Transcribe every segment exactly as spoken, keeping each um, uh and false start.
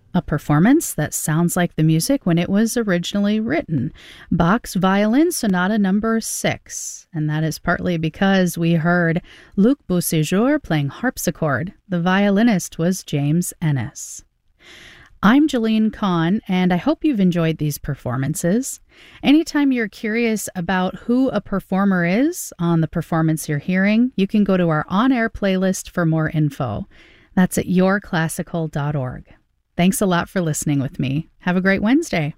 a performance that sounds like the music when it was originally written, Bach's Violin Sonata number six. And that is partly because we heard Luc Beauséjour playing harpsichord. The violinist was James Ennis. I'm Jolene Kahn, and I hope you've enjoyed these performances. Anytime you're curious about who a performer is on the performance you're hearing, you can go to our on-air playlist for more info. That's at your classical dot org. Thanks a lot for listening with me. Have a great Wednesday.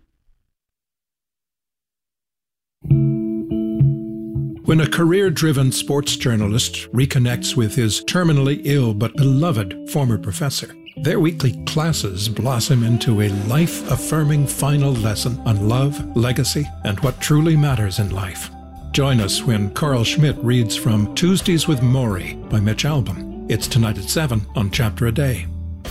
When a career-driven sports journalist reconnects with his terminally ill but beloved former professor, their weekly classes blossom into a life-affirming final lesson on love, legacy, and what truly matters in life. Join us when Carl Schmidt reads from Tuesdays with Maury by Mitch Albom. It's tonight at seven on Chapter a Day.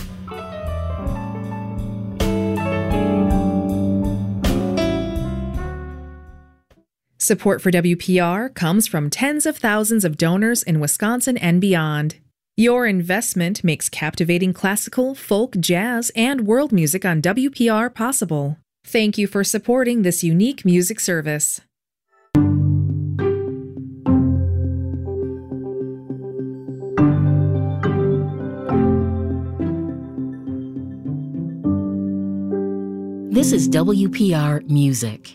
Support for W P R comes from tens of thousands of donors in Wisconsin and beyond. Your investment makes captivating classical, folk, jazz, and world music on W P R possible. Thank you for supporting this unique music service. This is W P R Music.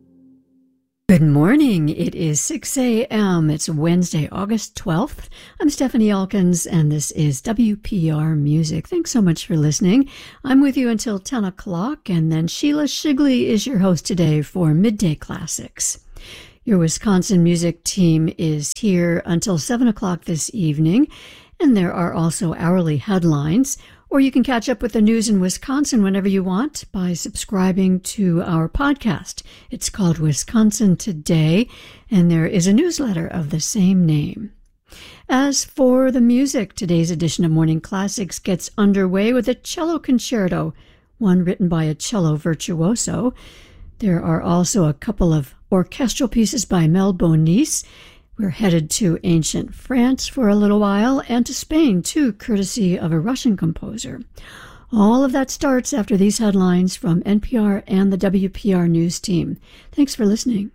Good morning. It is six a.m. It's Wednesday, August twelfth. I'm Stephanie Elkins, and this is W P R Music. Thanks so much for listening. I'm with you until ten o'clock, and then Sheila Shigley is your host today for Midday Classics. Your Wisconsin music team is here until seven o'clock this evening, and there are also hourly headlines. Or you can catch up with the news in Wisconsin whenever you want by subscribing to our podcast. It's called Wisconsin Today, and there is a newsletter of the same name. As for the music, today's edition of Morning Classics gets underway with a cello concerto, one written by a cello virtuoso. There are also a couple of orchestral pieces by Mel Bonis. We're headed to ancient France for a little while, and to Spain, too, courtesy of a Russian composer. All of that starts after these headlines from N P R and the W P R News team. Thanks for listening.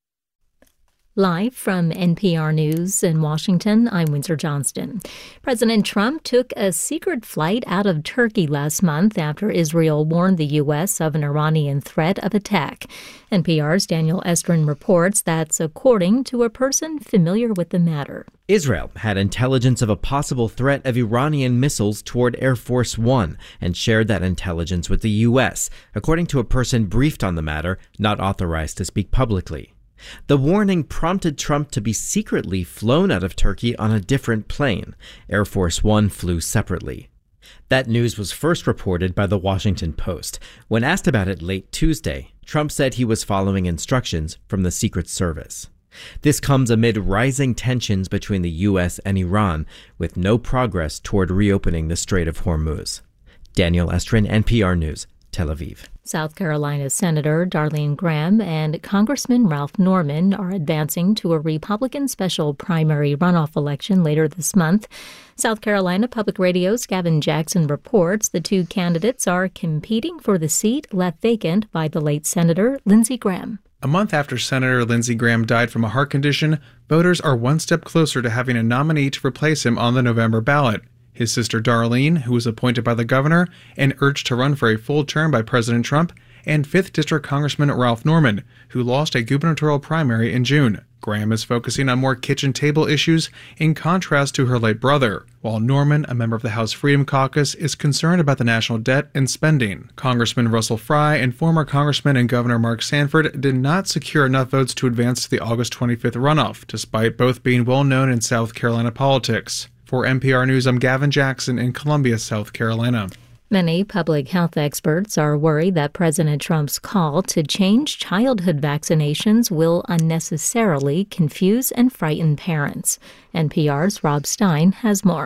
Live from N P R News in Washington, I'm Windsor Johnston. President Trump took a secret flight out of Turkey last month after Israel warned the U S of an Iranian threat of attack. N P R's Daniel Estrin reports that's according to a person familiar with the matter. Israel had intelligence of a possible threat of Iranian missiles toward Air Force One and shared that intelligence with the U S, according to a person briefed on the matter, not authorized to speak publicly. The warning prompted Trump to be secretly flown out of Turkey on a different plane. Air Force One flew separately. That news was first reported by the Washington Post. When asked about it late Tuesday, Trump said he was following instructions from the Secret Service. This comes amid rising tensions between the U S and Iran, with no progress toward reopening the Strait of Hormuz. Daniel Estrin, N P R News, Tel Aviv. South Carolina Senator Darlene Graham and Congressman Ralph Norman are advancing to a Republican special primary runoff election later this month. South Carolina Public Radio's Gavin Jackson reports the two candidates are competing for the seat left vacant by the late Senator Lindsey Graham. A month after Senator Lindsey Graham died from a heart condition, voters are one step closer to having a nominee to replace him on the November ballot. His sister Darlene, who was appointed by the governor and urged to run for a full term by President Trump, and fifth District Congressman Ralph Norman, who lost a gubernatorial primary in June. Graham is focusing on more kitchen table issues in contrast to her late brother, while Norman, a member of the House Freedom Caucus, is concerned about the national debt and spending. Congressman Russell Fry and former Congressman and Governor Mark Sanford did not secure enough votes to advance to the August twenty-fifth runoff, despite both being well known in South Carolina politics. For N P R News, I'm Gavin Jackson in Columbia, South Carolina. Many public health experts are worried that President Trump's call to change childhood vaccinations will unnecessarily confuse and frighten parents. N P R's Rob Stein has more.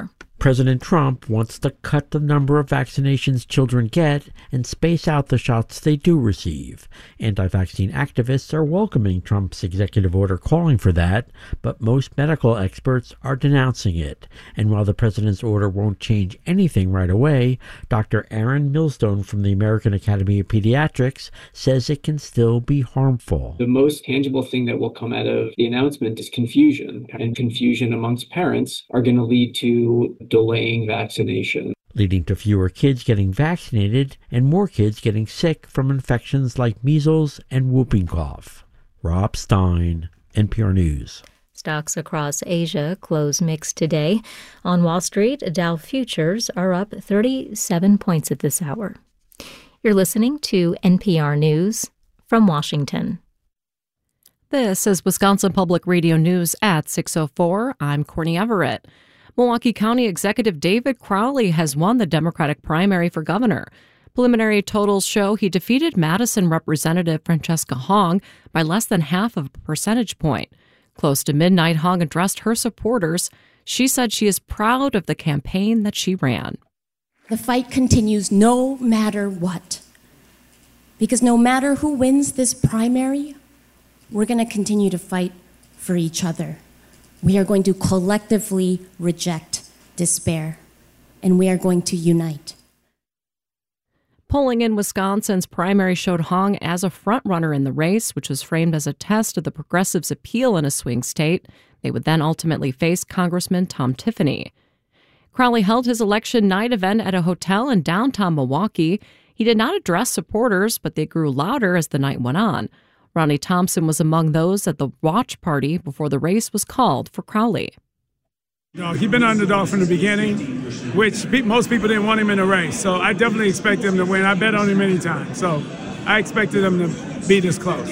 President Trump wants to cut the number of vaccinations children get and space out the shots they do receive. Anti-vaccine activists are welcoming Trump's executive order calling for that, but most medical experts are denouncing it. And while the president's order won't change anything right away, Doctor Aaron Millstone from the American Academy of Pediatrics says it can still be harmful. The most tangible thing that will come out of the announcement is confusion, and confusion amongst parents are going to lead to delaying vaccination, leading to fewer kids getting vaccinated and more kids getting sick from infections like measles and whooping cough. Rob Stein, N P R News. Stocks across Asia close mixed today. On Wall Street, Dow futures are up thirty-seven points at this hour. You're listening to N P R News from Washington. This is Wisconsin Public Radio News at six oh four. I'm Courtney Everett. Milwaukee County Executive David Crowley has won the Democratic primary for governor. Preliminary totals show he defeated Madison Representative Francesca Hong by less than half of a percentage point. Close to midnight, Hong addressed her supporters. She said she is proud of the campaign that she ran. The fight continues no matter what. Because no matter who wins this primary, we're going to continue to fight for each other. We are going to collectively reject despair, and we are going to unite. Polling in Wisconsin's primary showed Hong as a frontrunner in the race, which was framed as a test of the progressives' appeal in a swing state. They would then ultimately face Congressman Tom Tiffany. Crowley held his election night event at a hotel in downtown Milwaukee. He did not address supporters, but they grew louder as the night went on. Ronnie Thompson was among those at the watch party before the race was called for Crowley. You know, he's been underdog from the beginning, which pe- most people didn't want him in the race. So I definitely expect him to win. I bet on him many times. So I expected him to be this close.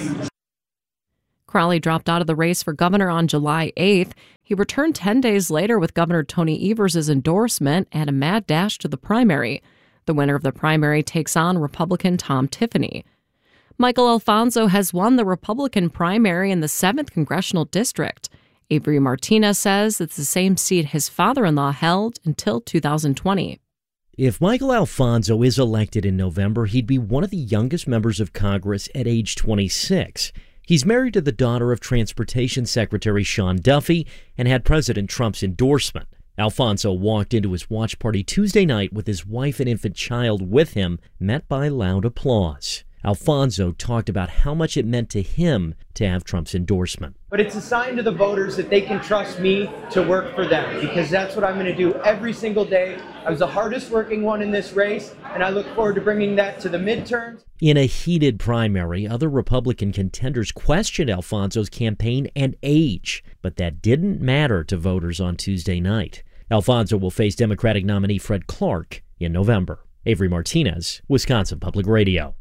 Crowley dropped out of the race for governor on July eighth. He returned ten days later with Governor Tony Evers' endorsement and a mad dash to the primary. The winner of the primary takes on Republican Tom Tiffany. Michael Alfonso has won the Republican primary in the seventh Congressional District. Avery Martinez says it's the same seat his father-in-law held until two thousand twenty. If Michael Alfonso is elected in November, he'd be one of the youngest members of Congress at age twenty-six. He's married to the daughter of Transportation Secretary Sean Duffy and had President Trump's endorsement. Alfonso walked into his watch party Tuesday night with his wife and infant child with him, met by loud applause. Alfonso talked about how much it meant to him to have Trump's endorsement. But it's a sign to the voters that they can trust me to work for them, because that's what I'm going to do every single day. I was the hardest working one in this race, and I look forward to bringing that to the midterms. In a heated primary, other Republican contenders questioned Alfonso's campaign and age, but that didn't matter to voters on Tuesday night. Alfonso will face Democratic nominee Fred Clark in November. Avery Martinez, Wisconsin Public Radio.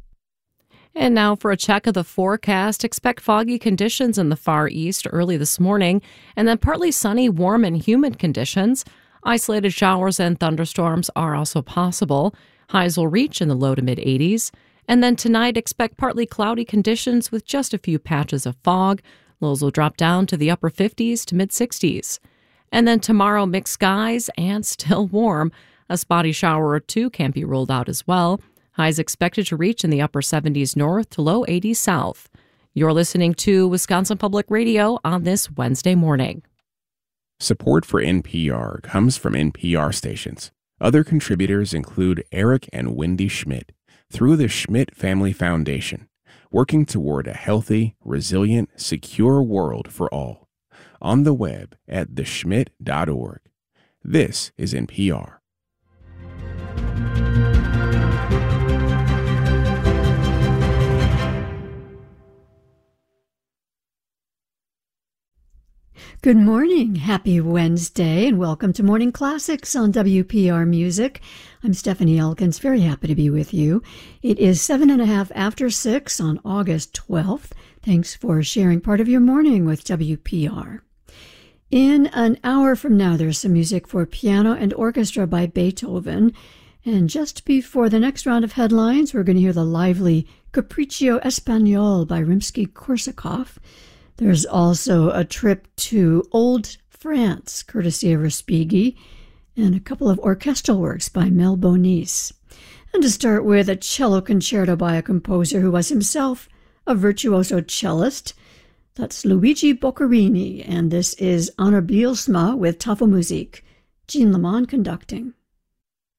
And now for a check of the forecast. Expect foggy conditions in the far east early this morning, and then partly sunny, warm, and humid conditions. Isolated showers and thunderstorms are also possible. Highs will reach in the low to mid eighties. And then tonight, expect partly cloudy conditions with just a few patches of fog. Lows will drop down to the upper fifties to mid sixties. And then tomorrow, mixed skies and still warm. A spotty shower or two can't be ruled out as well. Highs expected to reach in the upper seventies north to low eighties south. You're listening to Wisconsin Public Radio on this Wednesday morning. Support for N P R comes from N P R stations. Other contributors include Eric and Wendy Schmidt through the Schmidt Family Foundation, working toward a healthy, resilient, secure world for all. On the web at the schmidt dot org. This is N P R. Good morning. Happy Wednesday, and welcome to Morning Classics on W P R Music. I'm Stephanie Elkins, very happy to be with you. It is seven and a half after six on August twelfth. Thanks for sharing part of your morning with W P R. In an hour from now, there's some music for piano and orchestra by Beethoven. And just before the next round of headlines, we're going to hear the lively Capriccio Espagnol by Rimsky-Korsakov. There's also a trip to Old France, courtesy of Respighi, and a couple of orchestral works by Mel Bonis. And to start with, a cello concerto by a composer who was himself a virtuoso cellist. That's Luigi Boccherini, and this is Honorbilsma with Tafelmusik. Jean Lamont conducting.